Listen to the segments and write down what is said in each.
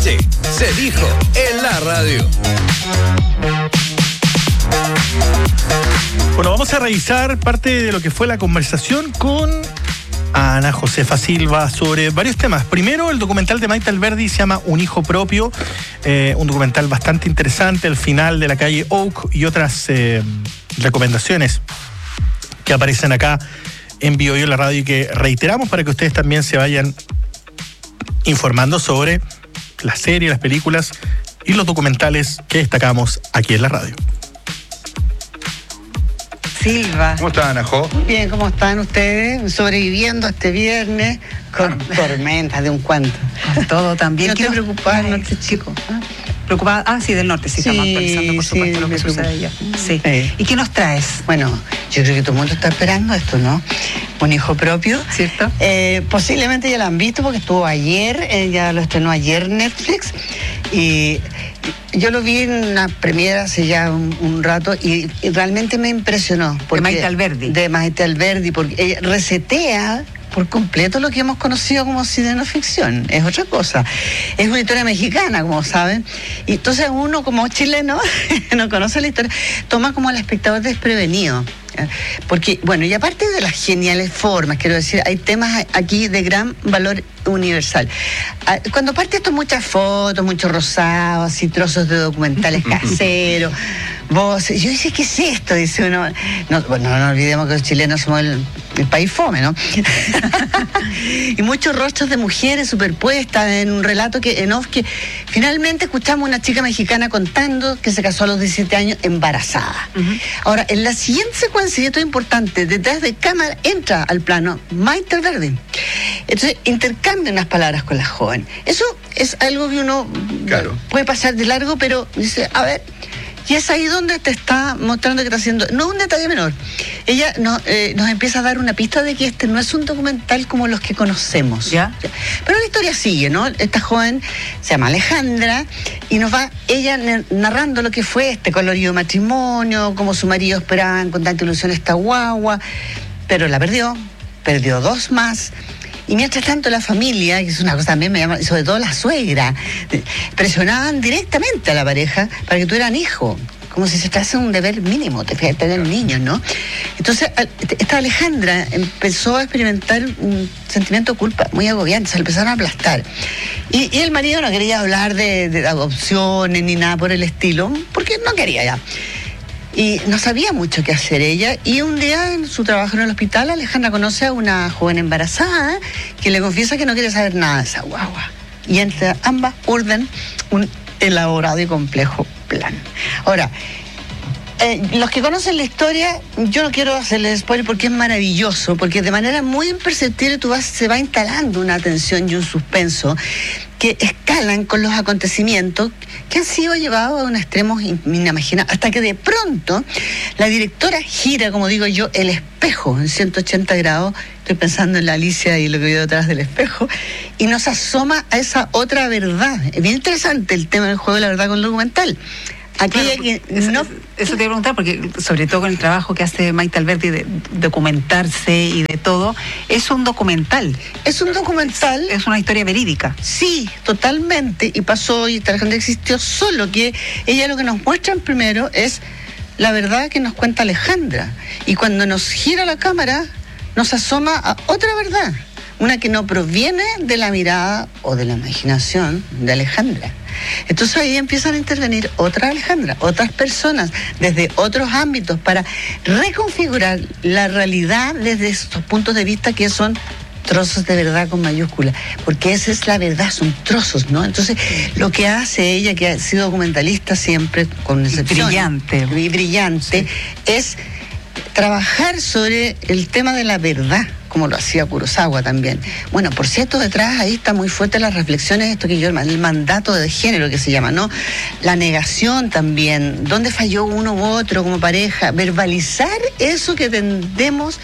noche se dijo en la radio. Bueno, vamos a revisar parte de lo que fue la conversación con Ana Josefa Silva sobre varios temas. Primero, el documental de Maite Alberdi se llama Un hijo propio, un documental bastante interesante, el final de la calle Oak y otras recomendaciones que aparecen acá en BioBio en la radio y que reiteramos para que ustedes también se vayan informando sobre las series, las películas y los documentales que destacamos aquí en la radio. Silva. ¿Cómo está, Ana Jo? Muy bien, ¿cómo están ustedes? Sobreviviendo este viernes con tormentas de un cuento. Con todo también. No te preocupes, norte chico. Preocupada, sí, del norte, sí, estamos actualizando, por supuesto, lo que sucede allá. Sí. ¿Y qué nos traes? Bueno, yo creo que todo el mundo está esperando esto, ¿no? Un hijo propio. ¿Cierto? Posiblemente ya lo han visto porque estuvo ayer, ya lo estrenó ayer Netflix. Y yo lo vi en una premiera hace ya un rato y realmente me impresionó. De Maite Alberdi. De Maite Alberdi, porque ella resetea por completo lo que hemos conocido como cine no ficción. Es otra cosa. Es una historia mexicana, como saben. Y entonces uno como chileno no conoce la historia, toma como al espectador desprevenido. Porque, bueno, y aparte de las geniales formas, quiero decir, hay temas aquí de gran valor universal. Cuando parte esto, muchas fotos, muchos rosados, así trozos de documentales caseros, voces. Yo dice, ¿qué es esto? Dice uno. No olvidemos que los chilenos somos el país fome, ¿no? Y muchos rostros de mujeres superpuestas en un relato en off que finalmente escuchamos una chica mexicana contando que se casó a los 17 años embarazada. Ahora, en la siguiente secuencia, y esto es importante, detrás de cámara entra al plano Maite Alberdi. Entonces intercambia unas palabras con la joven. Eso es algo que uno puede pasar de largo, pero dice, a ver. Y es ahí donde te está mostrando que está haciendo, no un detalle menor. Ella nos empieza a dar una pista de que este no es un documental como los que conocemos. ¿Ya? Pero la historia sigue, ¿no? Esta joven se llama Alejandra y nos va ella narrando lo que fue este colorido matrimonio, cómo su marido esperaba con tanta ilusión esta guagua, pero la perdió 2 más. Y mientras tanto la familia, que es una cosa también me llama, sobre todo la suegra, presionaban directamente a la pareja para que tuvieran hijos, como si se tratase de un deber mínimo, tener niños, ¿no? Entonces, esta Alejandra empezó a experimentar un sentimiento de culpa muy agobiante, se le empezaron a aplastar. Y el marido no quería hablar de adopciones ni nada por el estilo, porque no quería ya. Y no sabía mucho qué hacer ella. Y un día en su trabajo en el hospital, Alejandra conoce a una joven embarazada que le confiesa que no quiere saber nada de esa guagua. Y entre ambas urden un elaborado y complejo plan. Ahora, los que conocen la historia, yo no quiero hacerles spoiler porque es maravilloso, porque de manera muy imperceptible se va instalando una tensión y un suspenso que escalan con los acontecimientos que han sido llevados a un extremo inimaginable, hasta que de pronto la directora gira, como digo yo, el espejo en 180 grados, estoy pensando en la Alicia y lo que veo detrás del espejo, y nos asoma a esa otra verdad. Es bien interesante el tema del juego de la verdad con el documental. Aquella que eso te iba a preguntar, porque sobre todo con el trabajo que hace Maite Alberdi de documentarse y de todo, es un documental. Es un documental. Es una historia verídica. Sí, totalmente. Y pasó, y esta gente existió, solo que ella lo que nos muestran primero es la verdad que nos cuenta Alejandra. Y cuando nos gira la cámara, nos asoma a otra verdad. Una que no proviene de la mirada o de la imaginación de Alejandra. Entonces ahí empiezan a intervenir otra Alejandra, otras personas, desde otros ámbitos, para reconfigurar la realidad desde estos puntos de vista que son trozos de verdad con mayúscula, porque esa es la verdad, son trozos, ¿no? Entonces, lo que hace ella, que ha sido documentalista siempre, con excepción, brillante, sí, es trabajar sobre el tema de la verdad, como lo hacía Kurosawa también. Bueno, por cierto, detrás ahí está muy fuerte las reflexiones, esto que yo, el mandato de género que se llama, ¿no? La negación también, dónde falló uno u otro como pareja, verbalizar eso que tenemos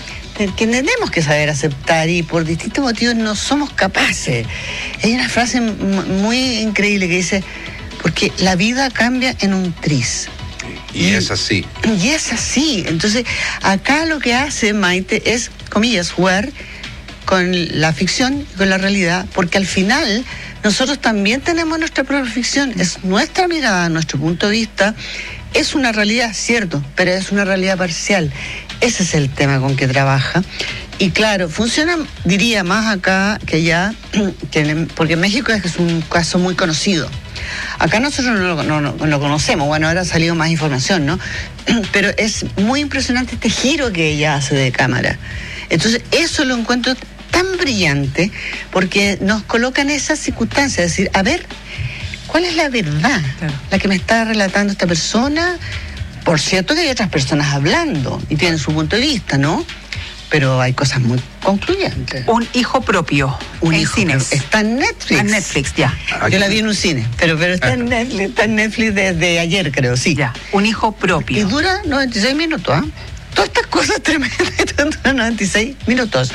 que saber aceptar y por distintos motivos no somos capaces. Hay una frase muy increíble que dice, porque la vida cambia en un tris. Y es así. Y es así. Entonces, acá lo que hace Maite es, comillas, jugar con la ficción y con la realidad, porque al final nosotros también tenemos nuestra propia ficción, es nuestra mirada, nuestro punto de vista, es una realidad, cierto, pero es una realidad parcial. Ese es el tema con que trabaja. Y claro, funciona, diría, más acá que allá, porque en México es un caso muy conocido. Acá nosotros no lo conocemos, bueno, ahora ha salido más información, ¿no? Pero es muy impresionante este giro que ella hace de cámara. Entonces, eso lo encuentro tan brillante, porque nos coloca en esas circunstancias, es decir, a ver, ¿cuál es la verdad? Claro. La que me está relatando esta persona. Por cierto que hay otras personas hablando y tienen su punto de vista, ¿no? Pero hay cosas muy concluyentes. Un hijo propio. Un en hijo cines. propio. Está en Netflix. En Netflix, ya. Yo la vi en un cine, pero está en Netflix desde ayer, creo, sí. Ya. Un hijo Y propio. dura 96 minutos, ¿ah? Todas estas cosas tremendas duran 96 minutos.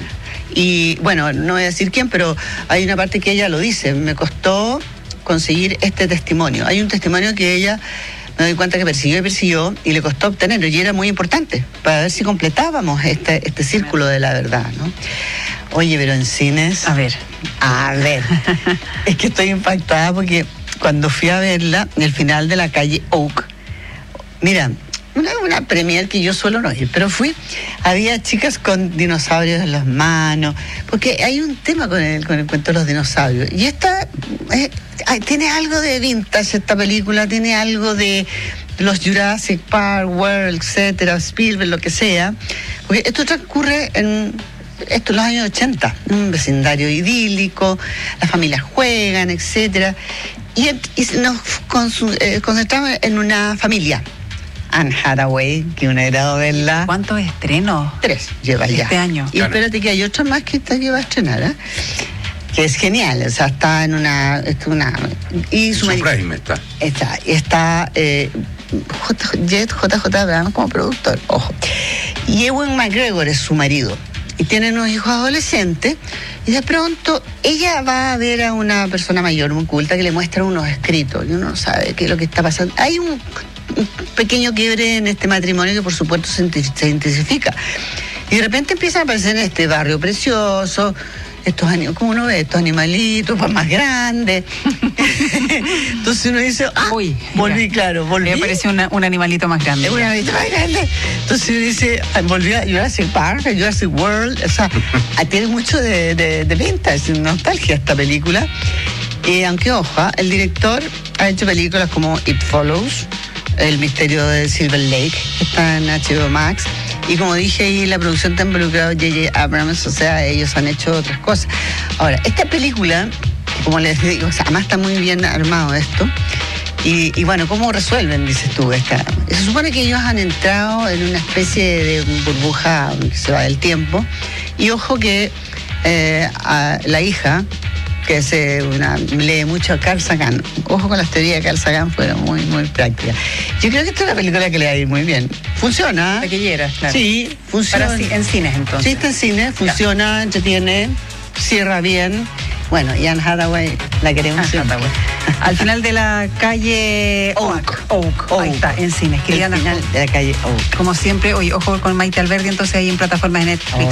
Y bueno, no voy a decir quién, pero hay una parte que ella lo dice. Me costó conseguir este testimonio. Hay un testimonio que ella, me doy cuenta que persiguió y le costó obtenerlo, y era muy importante para ver si completábamos este círculo de la verdad, ¿no? Oye, pero en cines... A ver. Es que estoy impactada porque cuando fui a verla, en el final de la calle Oak, mira, una premier que yo suelo no ir, pero fui, había chicas con dinosaurios en las manos, porque hay un tema con el cuento de los dinosaurios, y esta tiene algo de vintage, esta película tiene algo de los Jurassic Park, World, etcétera, Spielberg, lo que sea, porque esto transcurre en los años 80, un vecindario idílico, las familias juegan, etcétera, y nos concentramos en una familia. Anne Hathaway, que una agrado verla. ¿Cuántos estrenos? 3 lleva ya. Este año. Y espérate que hay otra más que va a estrenar, ¿eh? Que es genial, o sea, está en una... y Su frame está. Está JJ Abrams como productor, ojo. Y Ewan McGregor es su marido. Y tienen unos hijos adolescentes, y de pronto ella va a ver a una persona mayor, muy culta, que le muestra unos escritos, y uno no sabe qué es lo que está pasando. Hay un pequeño quiebre en este matrimonio que por supuesto se intensifica. Y de repente empiezan a aparecer en este barrio precioso, estos como uno ve, estos animalitos pues más grandes. Entonces uno dice, volví. Me apareció un animalito más grande. Un animalito más grande. Entonces uno dice, volví a Jurassic Park, a Jurassic World. O sea, tiene mucho de vintage, nostalgia esta película. Aunque, ojo, el director ha hecho películas como It Follows, El misterio de Silver Lake, que está en HBO Max. Y como dije ahí, la producción está involucrado J.J. Abrams, o sea, ellos han hecho otras cosas. Ahora, esta película, como les digo, o sea, además está muy bien armado esto. Y bueno, ¿cómo resuelven, dices tú? Se supone que ellos han entrado en una especie de burbuja que se va del tiempo. Y ojo que a la hija, que lee mucho a Carl Sagan. Ojo con las teorías de Carl Sagan, fueron muy, muy prácticas. Yo creo que esta es una película que le va a ir muy bien. Funciona. Taquillera, claro. Sí, funciona. En cines, entonces. Sí, está en cine, funciona, entretiene, cierra bien. Bueno, y Anne Hathaway la queremos siempre. Al final de la calle Oak. Ahí está, en cines. Al final de la calle Oak. Como siempre, oye, ojo con Maite Alberdi, entonces ahí en plataformas de Netflix.